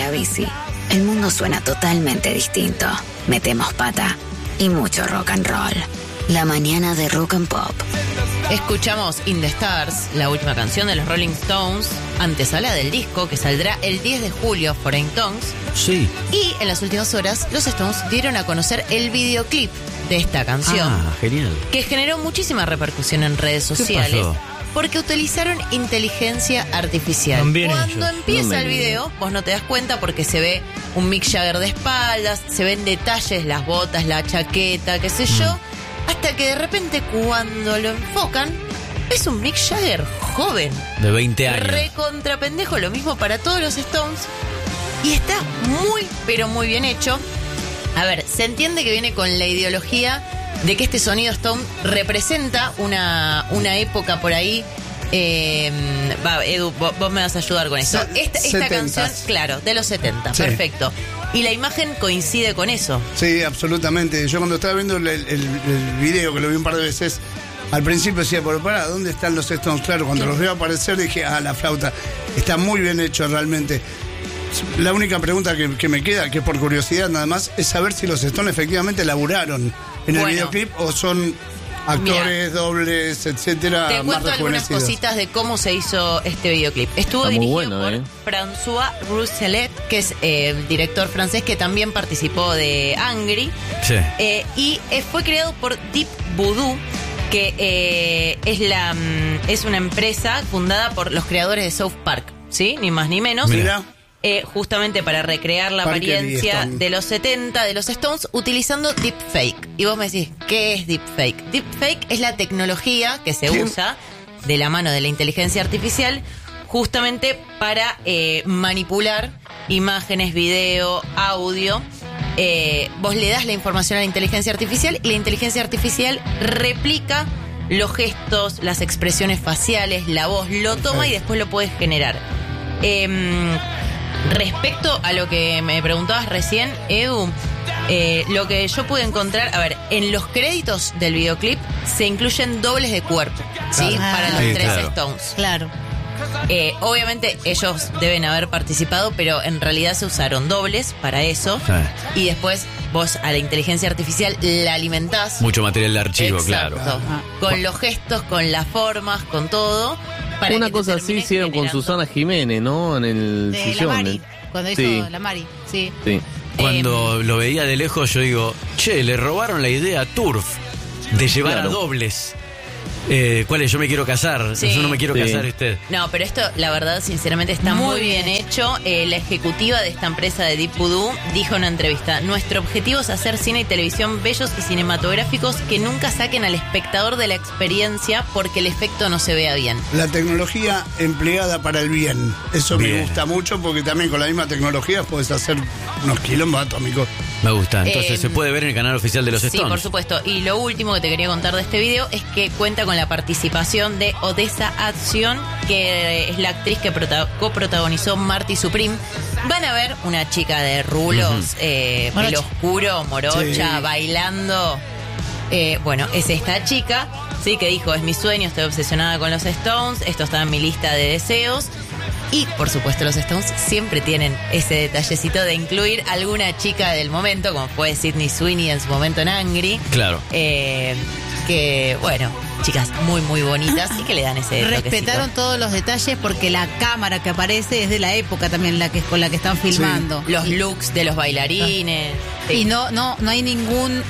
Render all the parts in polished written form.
la bici. El mundo suena totalmente distinto. Metemos pata y mucho rock and roll. La mañana de Rock and Pop. Escuchamos In the Stars, la última canción de los Rolling Stones, antesala del disco que saldrá el 10 de julio, Foreign Tongues. Sí. Y en las últimas horas, los Stones dieron a conocer el videoclip de esta canción. Ah, genial. Que generó muchísima repercusión en redes sociales. ¿Qué pasó? Porque utilizaron inteligencia artificial. También Cuando ellos. empieza el video, vos no te das cuenta porque se ve un Mick Jagger de espaldas, se ven detalles, las botas, la chaqueta, qué sé yo. Hasta que de repente cuando lo enfocan, es un Mick Jagger joven. De 20 años. Recontra pendejo, lo mismo para todos los Stones. Y está muy, pero muy bien hecho. A ver, se entiende que viene con la ideología de que este sonido Stone representa una época por ahí. Edu, vos me vas a ayudar con esto. Esta canción, claro, de los 70, sí. Perfecto. Y la imagen coincide con eso. Sí, absolutamente. Yo cuando estaba viendo el video, que lo vi un par de veces, al principio decía, pero pará, ¿dónde están los Stones? Claro, cuando los veo aparecer dije, la flauta. Está muy bien hecho realmente. La única pregunta que me queda, que por curiosidad nada más, es saber si los Stones efectivamente laburaron en el videoclip o son actores, dobles, etcétera. Te cuento algunas cositas de cómo se hizo este videoclip. Estuvo dirigido por François Rousselet, que es el director francés que también participó de Angry. Sí. Y fue creado por Deep Voodoo, que es una empresa fundada por los creadores de South Park, ¿sí? Ni más ni menos. Mira. Justamente para recrear la apariencia de los 70 de los Stones utilizando deepfake. Y vos me decís, ¿qué es deepfake? Deepfake es la tecnología que se usa de la mano de la inteligencia artificial justamente para manipular imágenes, video, audio. Vos le das la información a la inteligencia artificial y la inteligencia artificial replica los gestos, las expresiones faciales, la voz, lo toma y después lo puedes generar. Respecto a lo que me preguntabas recién, Edu, lo que yo pude encontrar, a ver, en los créditos del videoclip se incluyen dobles de cuerpo, ¿sí? Para los tres Stones. Claro. Obviamente ellos deben haber participado, pero en realidad se usaron dobles para eso. Y después vos a la inteligencia artificial la alimentás. Mucho material de archivo, exacto, claro. Con los gestos, con las formas, con todo. Una cosa así hicieron con Susana Jiménez, ¿no? En el sillón. La Mari, cuando hizo la Mari, sí. Cuando lo veía de lejos yo digo, che, le robaron la idea a Turf de llevar a dobles. ¿Cuál es? Yo me quiero casar. Sí. Yo no me quiero casar, usted. No, pero esto, la verdad, sinceramente, está muy bien hecho. La ejecutiva de esta empresa de Deep Voodoo dijo en una entrevista: nuestro objetivo es hacer cine y televisión bellos y cinematográficos que nunca saquen al espectador de la experiencia porque el efecto no se vea bien. La tecnología empleada para el bien. Eso me gusta mucho porque también con la misma tecnología puedes hacer unos quilombos atómicos. Me gusta. Entonces se puede ver en el canal oficial de los Stones. Sí, por supuesto. Y lo último que te quería contar de este video es que cuenta con la participación de Odessa Adjian, que es la actriz que coprotagonizó Marty Supreme. Van a ver una chica de rulos, pelo oscuro, morocha, bailando. Bueno, es esta chica, sí, que dijo, es mi sueño, estoy obsesionada con los Stones, esto está en mi lista de deseos. Y, por supuesto, los Stones siempre tienen ese detallecito de incluir alguna chica del momento, como fue Sydney Sweeney en su momento en Angry. Claro. Que, bueno, chicas muy, muy bonitas y que le dan ese respetaron todos los detalles porque la cámara que aparece es de la época también con la que están filmando. Sí. Los looks de los bailarines. Sí. Y no hay ningún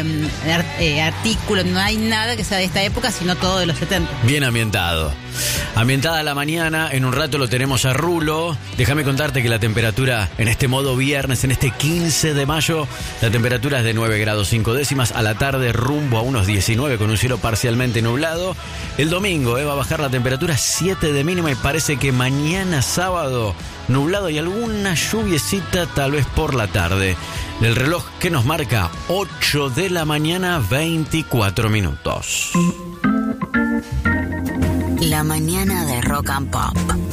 artículo, no hay nada que sea de esta época, sino todo de los 70. Bien ambientado. Ambientada la mañana, en un rato lo tenemos a Rulo. Déjame contarte que la temperatura en este modo viernes, en este 15 de mayo, la temperatura es de 9 grados 5 décimas. A la tarde rumbo a unos 19 con un cielo parcialmente nublado. El domingo va a bajar la temperatura 7 de mínima y parece que mañana sábado nublado y alguna lluviecita tal vez por la tarde. El reloj que nos marca 8 de la mañana, 24 minutos. La mañana de Rock and Pop.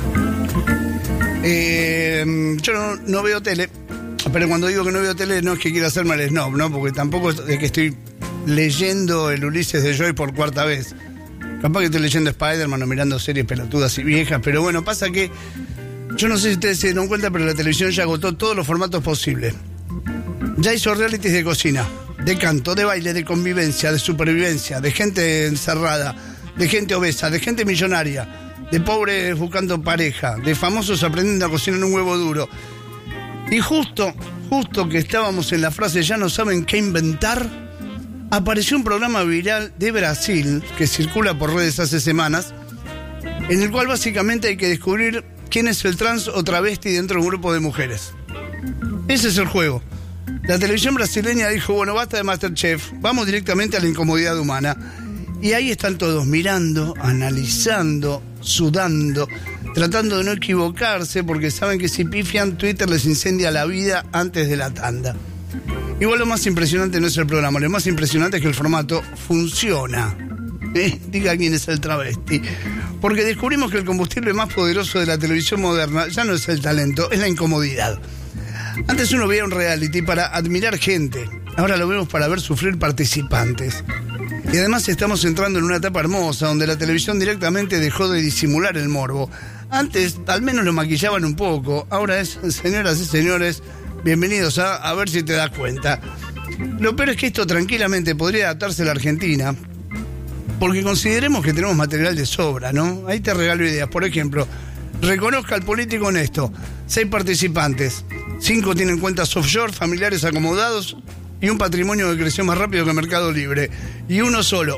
Yo no veo tele, pero cuando digo que no veo tele no es que quiera hacerme el snob, ¿no? Porque tampoco es de que estoy leyendo el Ulises de Joy por cuarta vez. Capaz que estoy leyendo Spider-Man o mirando series pelotudas y viejas, pero bueno, pasa que Yo no sé si ustedes se dieron cuenta, pero la televisión ya agotó todos los formatos posibles. Ya hizo realities de cocina, de canto, de baile, de convivencia, de supervivencia, de gente encerrada, de gente obesa, de gente millonaria, de pobres buscando pareja, de famosos aprendiendo a cocinar un huevo duro. Y justo que estábamos en la frase ya no saben qué inventar, apareció un programa viral de Brasil que circula por redes hace semanas, en el cual básicamente hay que descubrir quién es el trans o travesti dentro de un grupo de mujeres. Ese es el juego. La televisión brasileña dijo, bueno, basta de MasterChef, vamos directamente a la incomodidad humana. Y ahí están todos mirando, analizando, sudando, tratando de no equivocarse, porque saben que si pifian, Twitter les incendia la vida antes de la tanda. Igual lo más impresionante no es el programa, lo más impresionante es que el formato funciona. Diga quién es el travesti. Porque descubrimos que el combustible más poderoso de la televisión moderna ya no es el talento, es la incomodidad. Antes uno veía un reality para admirar gente, ahora lo vemos para ver sufrir participantes. Y además estamos entrando en una etapa hermosa donde la televisión directamente dejó de disimular el morbo. Antes al menos lo maquillaban un poco, ahora es, señoras y señores, bienvenidos a ver si te das cuenta. Lo peor es que esto tranquilamente podría adaptarse a la Argentina, porque consideremos que tenemos material de sobra, ¿no? Ahí te regalo ideas. Por ejemplo, reconozca al político honesto. 6 participantes, 5 tienen cuentas offshore, familiares acomodados y un patrimonio que creció más rápido que Mercado Libre. Y uno solo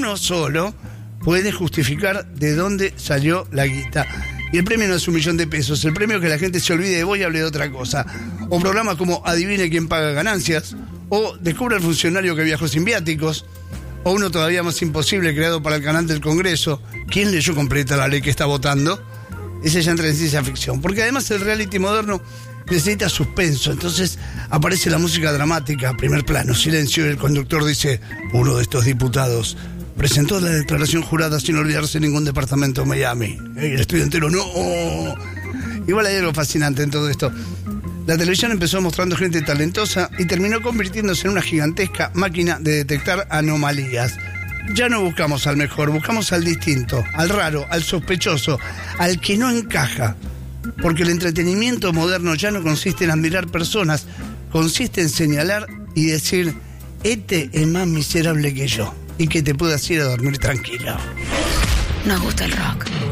puede justificar de dónde salió la guita. Y el premio no es $1.000.000, el premio es que la gente se olvide de vos y hable de otra cosa. O programas como Adivine quién paga ganancias, o Descubra el funcionario que viajó sin viáticos, o uno todavía más imposible creado para el canal del Congreso, ¿quién leyó completa la ley que está votando? Ese ya entra en ciencia ficción, porque además el reality moderno necesita suspenso, entonces aparece la música dramática, primer plano, silencio, y el conductor dice, uno de estos diputados presentó la declaración jurada sin olvidarse ningún departamento de Miami. El estudio entero, no. Igual hay algo fascinante en todo esto. La televisión empezó mostrando gente talentosa y terminó convirtiéndose en una gigantesca máquina de detectar anomalías. Ya no buscamos al mejor, buscamos al distinto, al raro, al sospechoso, al que no encaja. Porque el entretenimiento moderno ya no consiste en admirar personas, consiste en señalar y decir, este es más miserable que yo, y que te puedas ir a dormir tranquilo. Nos gusta el rock.